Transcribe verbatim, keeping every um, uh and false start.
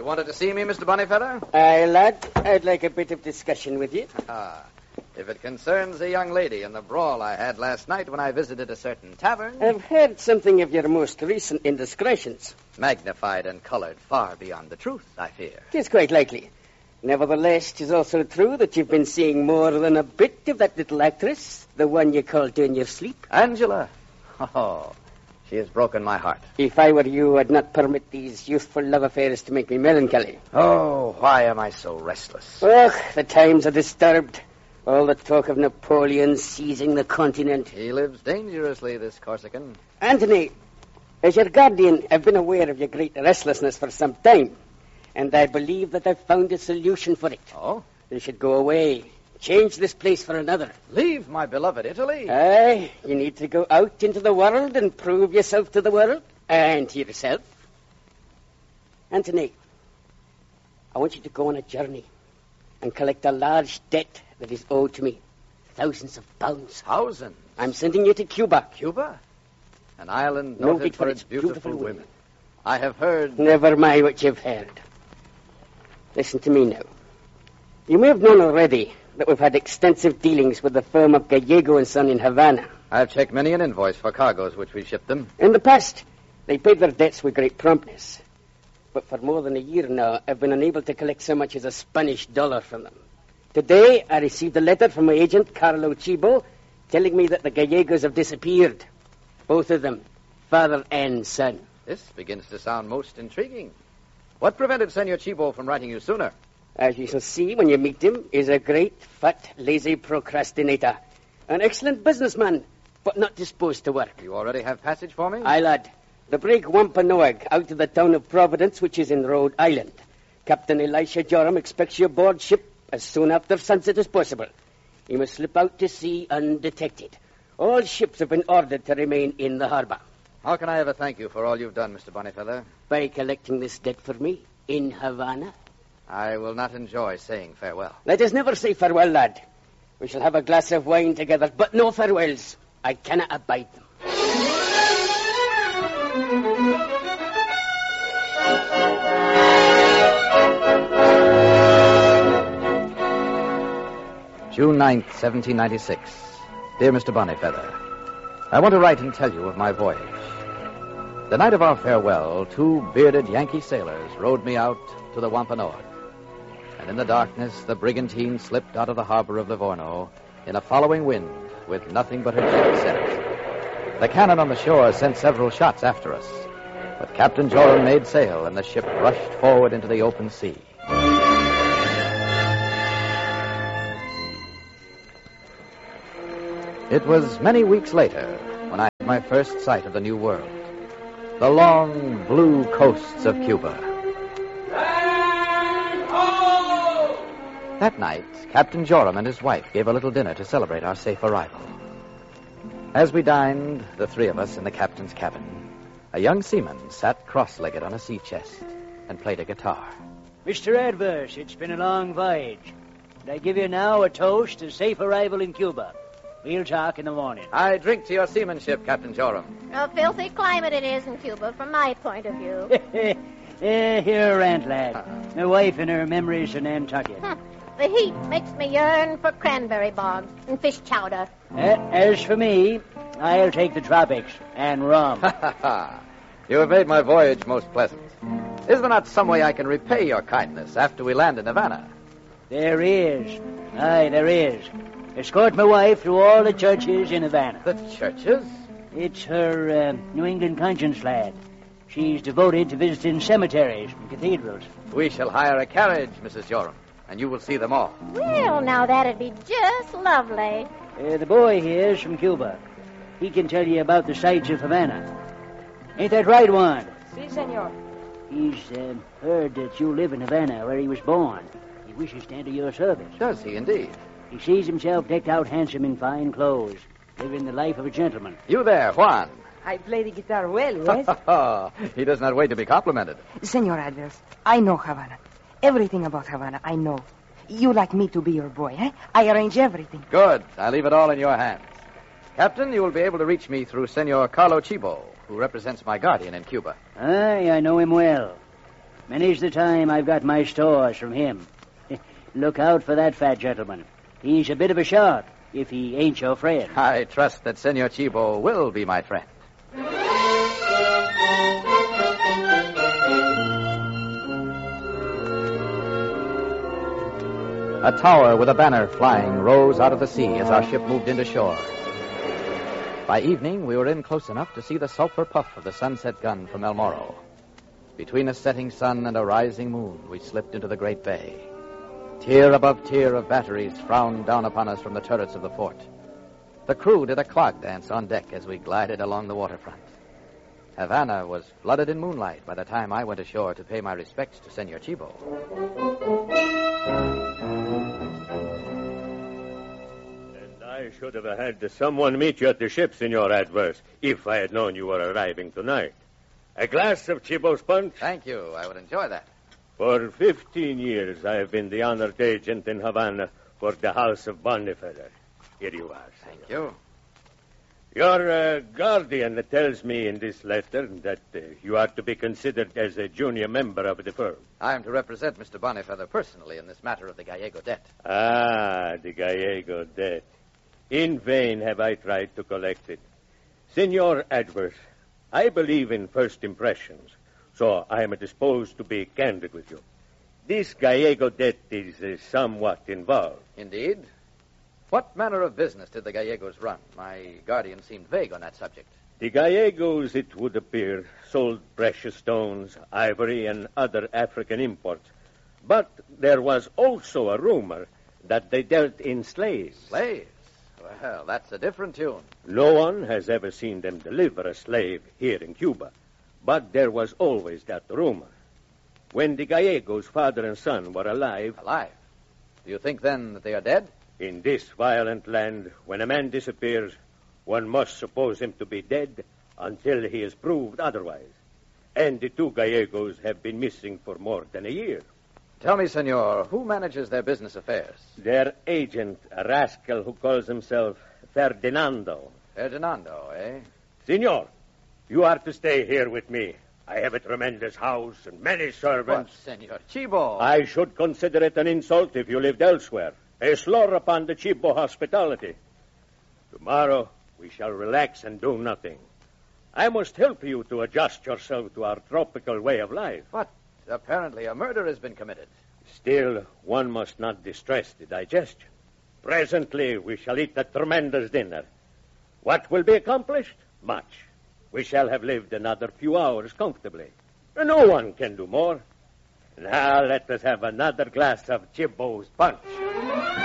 wanted to see me, Mister Bonnyfeather? Aye, lad. I'd like a bit of discussion with you. Ah, if it concerns a young lady and the brawl I had last night when I visited a certain tavern... I've heard something of your most recent indiscretions. Magnified and colored far beyond the truth, I fear. Tis quite likely. Nevertheless, 'tis also true that you've been seeing more than a bit of that little actress, the one you called in your sleep. Angela? Oh, she has broken my heart. If I were you, I'd not permit these youthful love affairs to make me melancholy. Oh, why am I so restless? Ugh, the times are disturbed. All the talk of Napoleon seizing the continent. He lives dangerously, this Corsican. Anthony, as your guardian, I've been aware of your great restlessness for some time, and I believe that I've found a solution for it. Oh? You should go away. Change this place for another. Leave my beloved Italy? Aye, you need to go out into the world and prove yourself to the world and to yourself. Anthony, I want you to go on a journey and collect a large debt that is owed to me. Thousands of pounds. Thousands? I'm sending you to Cuba. Cuba? An island Noted noted for for its its beautiful, beautiful women. women. I have heard... Never mind what you've heard. Listen to me now. You may have known already that we've had extensive dealings with the firm of Gallego and Son in Havana. I've checked many an invoice for cargoes which we shipped them. In the past, they paid their debts with great promptness. But for more than a year now, I've been unable to collect so much as a Spanish dollar from them. Today, I received a letter from my agent, Carlo Cibo, telling me that the Gallegos have disappeared. Both of them, father and son. This begins to sound most intriguing. What prevented Senor Cibo from writing you sooner? As you shall see when you meet him, is a great, fat, lazy procrastinator. An excellent businessman, but not disposed to work. You already have passage for me? Aye, lad. The brig Wampanoag out to the town of Providence, which is in Rhode Island. Captain Elisha Joram expects you aboard ship as soon after sunset as possible. You must slip out to sea undetected. All ships have been ordered to remain in the harbor. How can I ever thank you for all you've done, Mister Bonnyfeather? By collecting this debt for me in Havana. I will not enjoy saying farewell. Let us never say farewell, lad. We shall have a glass of wine together, but no farewells. I cannot abide them. June ninth, seventeen ninety-six. Dear Mister Bonnyfeather, I want to write and tell you of my voyage. The night of our farewell, two bearded Yankee sailors rowed me out to the Wampanoag. And in the darkness, the brigantine slipped out of the harbor of Livorno in a following wind with nothing but her jib set. The cannon on the shore sent several shots after us, but Captain Joram made sail and the ship rushed forward into the open sea. It was many weeks later when I had my first sight of the New World. The long, blue coasts of Cuba. That night, Captain Joram and his wife gave a little dinner to celebrate our safe arrival. As we dined, the three of us in the captain's cabin, a young seaman sat cross-legged on a sea chest and played a guitar. Mister Adverse, it's been a long voyage. And I give you now a toast to safe arrival in Cuba. We'll talk in the morning. I drink to your seamanship, Captain Joram. A filthy climate it is in Cuba, from my point of view. eh, here, rant, lad. My wife and her memories of Nantucket. Huh. The heat makes me yearn for cranberry bogs and fish chowder. Uh, as for me, I'll take the tropics and rum. You have made my voyage most pleasant. Is there not some way I can repay your kindness after we land in Havana? There is. Aye, there is. Escort my wife to all the churches in Havana. The churches? It's her uh, New England conscience, lad. She's devoted to visiting cemeteries and cathedrals. We shall hire a carriage, Missus Joram, and you will see them all. Well, now that'd be just lovely. Uh, the boy here is from Cuba. He can tell you about the sights of Havana. Ain't that right, Juan? Si, senor. He's uh, heard that you live in Havana, where he was born. He wishes to enter your service. Does he indeed? He sees himself decked out handsome in fine clothes, living the life of a gentleman. You there, Juan. I play the guitar well, yes? He does not wait to be complimented. Senor Adverse, I know Havana. Everything about Havana, I know. You like me to be your boy, eh? I arrange everything. Good. I leave it all in your hands. Captain, you will be able to reach me through Senor Carlo Cibo, who represents my guardian in Cuba. Aye, I know him well. Many's the time I've got my stores from him. Look out for that fat gentleman. He's a bit of a shark, if he ain't your friend. I trust that Senor Chibo will be my friend. A tower with a banner flying rose out of the sea as our ship moved into shore. By evening, we were in close enough to see the sulphur puff of the sunset gun from El Morro. Between a setting sun and a rising moon, we slipped into the great bay. Tier above tier of batteries frowned down upon us from the turrets of the fort. The crew did a clog dance on deck as we glided along the waterfront. Havana was flooded in moonlight by the time I went ashore to pay my respects to Senor Chibo. And I should have had someone meet you at the ship, Senor Adverse, if I had known you were arriving tonight. A glass of Chibo's punch? Thank you. I would enjoy that. For fifteen years, I have been the honored agent in Havana for the House of Bonifeder. Here you are. Thank you. Your uh, guardian tells me in this letter that uh, you are to be considered as a junior member of the firm. I am to represent Mister Bonifeder personally in this matter of the Gallego debt. Ah, the Gallego debt. In vain have I tried to collect it. Senor Adverse, I believe in first impressions, so I am disposed to be candid with you. This Gallego debt is uh, somewhat involved. Indeed? What manner of business did the Gallegos run? My guardian seemed vague on that subject. The Gallegos, it would appear, sold precious stones, ivory, and other African imports. But there was also a rumor that they dealt in slaves. Slaves? Well, that's a different tune. No one has ever seen them deliver a slave here in Cuba. But there was always that rumor. When the Gallegos, father and son, were alive... Alive? Do you think, then, that they are dead? In this violent land, when a man disappears, one must suppose him to be dead until he is proved otherwise. And the two Gallegos have been missing for more than a year. Tell me, senor, who manages their business affairs? Their agent, a rascal who calls himself Ferdinando. Ferdinando, eh? Senor, you are to stay here with me. I have a tremendous house and many servants. But, Senor Chibo... I should consider it an insult if you lived elsewhere. A slur upon the Chibo hospitality. Tomorrow, we shall relax and do nothing. I must help you to adjust yourself to our tropical way of life. But apparently a murder has been committed. Still, one must not distress the digestion. Presently, we shall eat a tremendous dinner. What will be accomplished? Much. We shall have lived another few hours comfortably. No one can do more. Now let us have another glass of Chibo's punch.